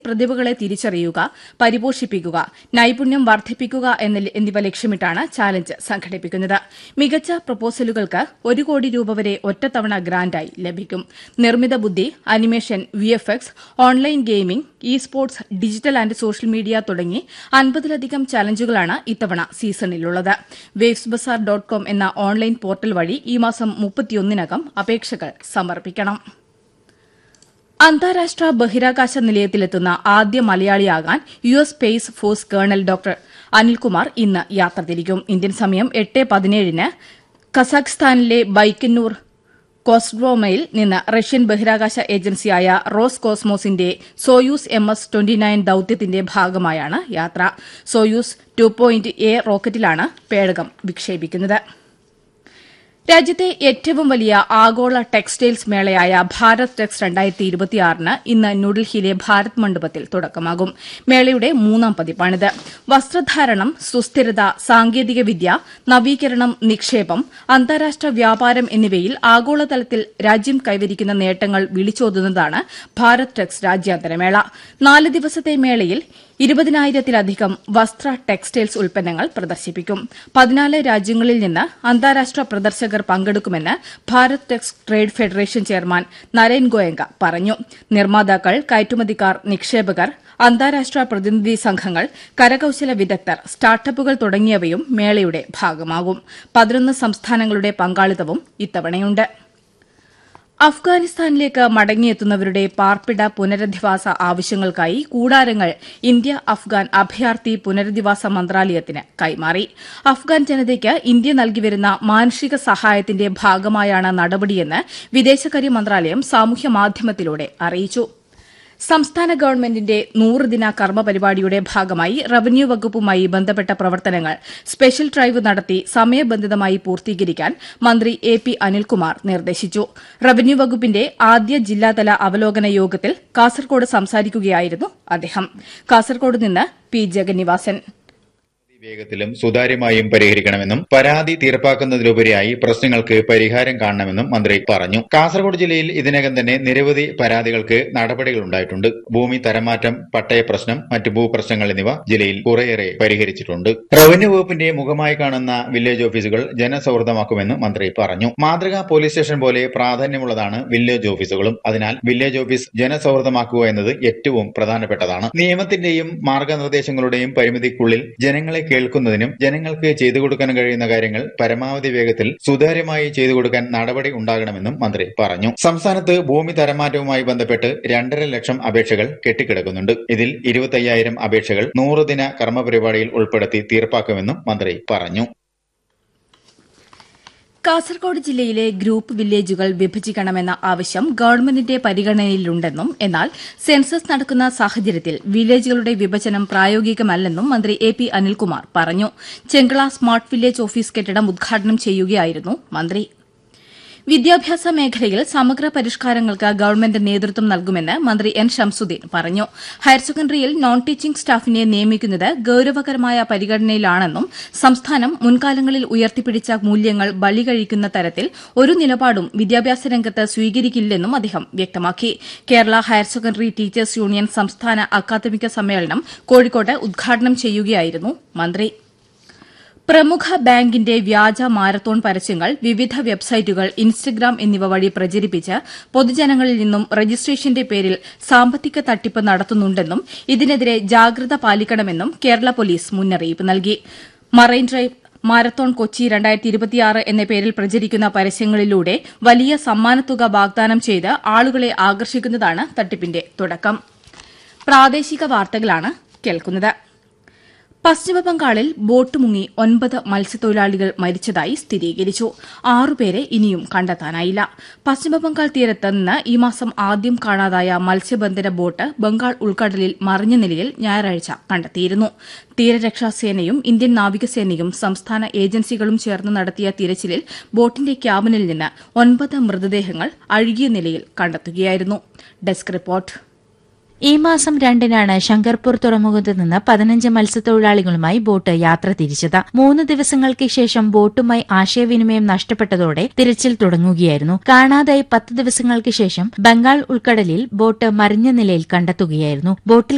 പ്രതിഭകളെ തിരിച്ചറിയുക, പരിപോഷിപ്പിക്കുക, നൈപുണ്യം വർദ്ധിപ്പിക്കുക എന്നിവ ലക്ഷ്യമിട്ടാണ് ചാലഞ്ച് സംഘടിപ്പിക്കുന്നത്. മികച്ച പ്രൊപ്പോസലുകൾക്ക് 1 കോടി രൂപ വരെ ഒറ്റത്തവണ ഗ്രാന്റായി ലഭിക്കും. നിർമ്മിത ബുദ്ധി, animation, വിഎഫ്എക്സ്, online gaming, E sports, digital and social media തുടങ്ങി 50ലധികം ചാലഞ്ചുകളാണ് ഇത്തവണ സീസണിലുള്ളത്. wavesbazaar.com എന്ന ഓൺലൈൻ പോർട്ടൽ വഴി ഈ മാസം 31-നകം അപേക്ഷകൾ സമർപ്പിക്കണം. അന്താരാഷ്ട്ര ബഹിരാകാശ നിലയത്തിലെത്തുന്ന ആദ്യ മലയാളിയാകാൻ US space force colonel doctor Anilkumar ഇന്ന് യാത്ര തിരിക്കും. ഇന്ത്യൻ സമയം 8:17-ന് കസാഖ്സ്ഥാനിലെ ബൈക്കന്നൂർ കോസ്ഡ്രോമയിൽ നിന്ന് റഷ്യൻ ബഹിരാകാശ ഏജൻസിയായ റോസ് കോസ്മോസിന്റെ സോയൂസ് MS-29 ദൌത്യത്തിന്റെ ഭാഗമായാണ് യാത്ര. സോയൂസ് 2.A റോക്കറ്റിലാണ് പേടകം വിക്ഷേപിക്കുന്നത്. രാജ്യത്തെ ഏറ്റവും വലിയ ആഗോള ടെക്സ്റ്റൈൽസ് മേളയായ ഭാരത് ടെക്സ് 2026-ന് ഇന്ന് ന്യൂഡൽഹിയിലെ ഭാരത് മണ്ഡപത്തിൽ തുടക്കമാകും. മേളയുടെ 3ാം പതിപ്പാണിത്. വസ്ത്രധാരണം, സുസ്ഥിരത, സാങ്കേതികവിദ്യ, നവീകരണം, നിക്ഷേപം, അന്താരാഷ്ട്ര വ്യാപാരം എന്നിവയിൽ ആഗോളതലത്തിൽ രാജ്യം കൈവരിക്കുന്ന നേട്ടങ്ങൾ വിളിച്ചോതുന്നതാണ് ഭാരത് ടെക്സ് രാജ്യാന്തരമേള. 4 ദിവസത്തെ മേളയിൽ 20,000-ത്തിലധികം വസ്ത്ര ടെക്സ്റ്റൈൽസ് ഉൽപ്പന്നങ്ങൾ പ്രദർശിപ്പിക്കും. 14 രാജ്യങ്ങളിൽ നിന്ന് അന്താരാഷ്ട്ര പ്രദർശകർ പങ്കെടുക്കുമെന്ന് Bharat Tex trade federation chairman Naren Goenka പറഞ്ഞു. നിർമ്മാതാക്കൾ, കയറ്റുമതിക്കാർ, നിക്ഷേപകർ, അന്താരാഷ്ട്ര പ്രതിനിധി സംഘങ്ങൾ, കരകൌശല വിദഗ്ധർ, സ്റ്റാർട്ടപ്പുകൾ തുടങ്ങിയവയും മേളയുടെ ഭാഗമാകും. 11 സംസ്ഥാനങ്ങളുടെ പങ്കാളിത്തവും ഇത്തവണയുണ്ട്. അഫ്ഗാനിസ്ഥാനിലേക്ക് മടങ്ങിയെത്തുന്നവരുടെ പാർപ്പിട പുനരധിവാസ ആവശ്യങ്ങൾക്കായി കൂടാരങ്ങൾ ഇന്ത്യ അഫ്ഗാൻ അഭയാർത്ഥി പുനരധിവാസ മന്ത്രാലയത്തിന് കൈമാറി. അഫ്ഗാൻ ജനതയ്ക്ക് ഇന്ത്യ നൽകിവരുന്ന മാനുഷിക സഹായത്തിന്റെ ഭാഗമായാണ് നടപടിയെന്ന് വിദേശകാര്യ മന്ത്രാലയം സാമൂഹ്യമാധ്യമത്തിലൂടെ അറിയിച്ചു. സംസ്ഥാന ഗവൺമെന്റിന്റെ 100-ദിന കർമ്മപരിപാടിയുടെ ഭാഗമായി റവന്യൂ വകുപ്പുമായി ബന്ധപ്പെട്ട പ്രവർത്തനങ്ങൾ സ്പെഷ്യൽ ഡ്രൈവ് നടത്തി സമയബന്ധിതമായി പൂർത്തീകരിക്കാൻ മന്ത്രി എ.പി. അനിൽകുമാർ നിർദ്ദേശിച്ചു. റവന്യൂ വകുപ്പിന്റെ ആദ്യ ജില്ലാതല അവലോകന യോഗത്തിൽ കാസർകോട് സംസാരിക്കുകയായിരുന്നു അദ്ദേഹം. കാസർകോട് നിന്ന് പി. ജഗന്നിവാസൻ. വേഗത്തിലും സുതാര്യമായും പരിഹരിക്കണമെന്നും പരാതി തീർപ്പാക്കുന്നതിലുപരിയായി പ്രശ്നങ്ങൾക്ക് പരിഹാരം കാണണമെന്നും മന്ത്രി പറഞ്ഞു. കാസർഗോഡ് ജില്ലയിൽ ഇതിനകം തന്നെ നിരവധി പരാതികൾക്ക് നടപടികളുണ്ടായിട്ടുണ്ട്. ഭൂമി തരംമാറ്റം, പട്ടയ പ്രശ്നം, മറ്റ് ഭൂപ്രശ്നങ്ങൾ എന്നിവ ജില്ലയിൽ കുറേയേറെ പരിഹരിച്ചിട്ടുണ്ട്. റവന്യൂ വകുപ്പിന്റെ മുഖമായി കാണുന്ന വില്ലേജ് ഓഫീസുകൾ ജനസൌഹൃദമാക്കുമെന്ന് മന്ത്രി പറഞ്ഞു. മാതൃകാ പോലീസ് സ്റ്റേഷൻ പോലെ പ്രാധാന്യമുള്ളതാണ് വില്ലേജ് ഓഫീസുകളും. അതിനാൽ വില്ലേജ് ഓഫീസ് ജനസൌഹൃദമാക്കുക എന്നത് ഏറ്റവും പ്രധാനപ്പെട്ടതാണ്. നിയമത്തിന്റെയും മാർഗനിർദ്ദേശങ്ങളുടെയും പരിമിതിക്കുള്ളിൽ ജനങ്ങളെ കേൾക്കുന്നതിനും ജനങ്ങൾക്ക് ചെയ്തു കൊടുക്കാൻ കഴിയുന്ന കാര്യങ്ങൾ പരമാവധി വേഗത്തിൽ സുതാര്യമായി ചെയ്തു കൊടുക്കാൻ നടപടി ഉണ്ടാകണമെന്നും മന്ത്രി പറഞ്ഞു. സംസ്ഥാനത്ത് ഭൂമി തരംമാറ്റവുമായി ബന്ധപ്പെട്ട് 2.5 ലക്ഷം അപേക്ഷകൾ കെട്ടിക്കിടക്കുന്നുണ്ട്. ഇതിൽ 25,000 അപേക്ഷകൾ 100-ദിന കർമ്മപരിപാടിയിൽ ഉൾപ്പെടുത്തി തീർപ്പാക്കുമെന്നും മന്ത്രി പറഞ്ഞു. കാസർകോട് ജില്ലയിലെ ഗ്രൂപ്പ് വില്ലേജുകൾ വിഭജിക്കണമെന്ന ആവശ്യം ഗവൺമെന്റിന്റെ പരിഗണനയിലുണ്ടെന്നും എന്നാൽ സെൻസസ് നടക്കുന്ന സാഹചര്യത്തിൽ വില്ലേജുകളുടെ വിഭജനം പ്രായോഗികമല്ലെന്നും മന്ത്രി എ.പി. അനിൽകുമാർ പറഞ്ഞു. ചെങ്കള സ്മാർട്ട് വില്ലേജ് ഓഫീസ് കെട്ടിടം ഉദ്ഘാടനം ചെയ്യുകയായിരുന്നു മന്ത്രി. വിദ്യാഭ്യാസ മേഖലയിൽ സമഗ്ര പരിഷ്കാരങ്ങൾക്ക് ഗവൺമെന്റ് നേതൃത്വം നൽകുമെന്ന് മന്ത്രി എൻ ഷംസുദ്ദീൻ പറഞ്ഞു. ഹയർ സെക്കൻഡറിയിൽ നോൺ ടീച്ചിംഗ് സ്റ്റാഫിനെ നിയമിക്കുന്നത് ഗൌരവകരമായ പരിഗണനയിലാണെന്നും സംസ്ഥാനം മുൻകാലങ്ങളിൽ ഉയർത്തിപ്പിടിച്ച മൂല്യങ്ങൾ ബലികഴിക്കുന്ന തരത്തിൽ ഒരു നിലപാടും വിദ്യാഭ്യാസ രംഗത്ത് സ്വീകരിക്കില്ലെന്നും അദ്ദേഹം വ്യക്തമാക്കി. Kerala higher secondary teachers union സംസ്ഥാന അക്കാദമിക സമ്മേളനം കോഴിക്കോട്ട് ഉദ്ഘാടനം ചെയ്യുകയായിരുന്നു മന്ത്രി. പ്രമുഖ ബാങ്കിന്റെ വ്യാജ മാരത്തോൺ പരസ്യങ്ങൾ വിവിധ വെബ്സൈറ്റുകൾ, ഇൻസ്റ്റഗ്രാം എന്നിവ വഴി പ്രചരിപ്പിച്ച് പൊതുജനങ്ങളിൽ നിന്നും രജിസ്ട്രേഷന്റെ പേരിൽ സാമ്പത്തിക തട്ടിപ്പ് നടത്തുന്നുണ്ടെന്നും ഇതിനെതിരെ ജാഗ്രത പാലിക്കണമെന്നും കേരള പോലീസ് മുന്നറിയിപ്പ് നൽകി. മറൈൻ ഡ്രൈവ് മാരത്തോൺ കൊച്ചി 2026 എന്ന പേരിൽ പ്രചരിക്കുന്ന പരസ്യങ്ങളിലൂടെ വലിയ സമ്മാനത്തുക വാഗ്ദാനം ചെയ്ത് ആളുകളെ ആകർഷിക്കുന്നതാണ് തട്ടിപ്പിന്റെ തുടക്കം. പ്രാദേശിക വാർത്തകളാണ് കേൾക്കുന്നത്. പശ്ചിമബംഗാളിൽ ബോട്ട് മുങ്ങി 9 മത്സ്യത്തൊഴിലാളികൾ മരിച്ചതായി സ്ഥിരീകരിച്ചു. 6 പേരെ ഇനിയും കണ്ടെത്താനായില്ല. പശ്ചിമബംഗാൾ തീരത്ത് നിന്ന് ഈ മാസം ആദ്യം കാണാതായ മത്സ്യബന്ധന ബോട്ട് ബംഗാൾ ഉൾക്കടലിൽ മറിഞ്ഞ നിലയിൽ ഞായറാഴ്ച കണ്ടെത്തിയിരുന്നു. തീരരക്ഷാസേനയും ഇന്ത്യൻ നാവികസേനയും സംസ്ഥാന ഏജൻസികളും ചേർന്ന് നടത്തിയ തിരച്ചിലിൽ ബോട്ടിന്റെ ക്യാബിനിൽ നിന്ന് 9 മൃതദേഹങ്ങൾ അഴുകിയ നിലയിൽ കണ്ടെത്തുകയായിരുന്നു. Desk report. ഈ മാസം 2-നാണ് ശങ്കർപൂർ തുറമുഖത്ത് നിന്ന് 15 മത്സ്യത്തൊഴിലാളികളുമായി ബോട്ട് യാത്ര തിരിച്ചത്. 3 ദിവസങ്ങൾക്ക് ശേഷം ബോട്ടുമായി ആശയവിനിമയം നഷ്ടപ്പെട്ടതോടെ തിരച്ചിൽ തുടങ്ങുകയായിരുന്നു. കാണാതായി 10 ദിവസങ്ങൾക്ക് ശേഷം ബംഗാൾ ഉൾക്കടലിൽ ബോട്ട് മറിഞ്ഞ നിലയിൽ കണ്ടെത്തുകയായിരുന്നു. ബോട്ടിൽ